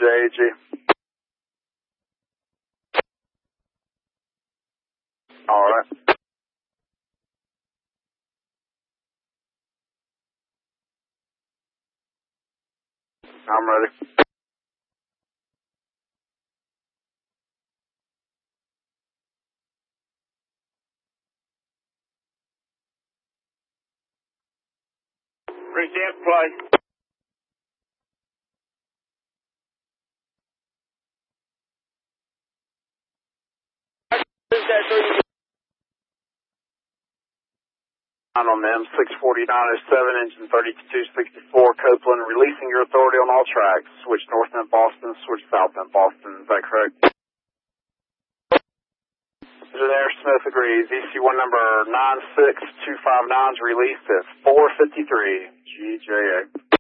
JG. All right. I'm ready. Present play. On them, 64907, engine 3264, Copeland, releasing your authority on all tracks. Switch north end Boston, switch south end Boston. Is that correct? Engineer Smith agrees. EC1 number 96259 is released at 4:53 GJA.